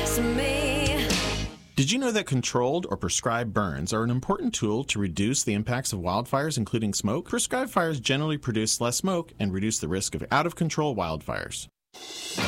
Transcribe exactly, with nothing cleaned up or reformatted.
to me. Did you know that controlled or prescribed burns are an important tool to reduce the impacts of wildfires, including smoke? Prescribed fires generally produce less smoke and reduce the risk of out-of-control wildfires.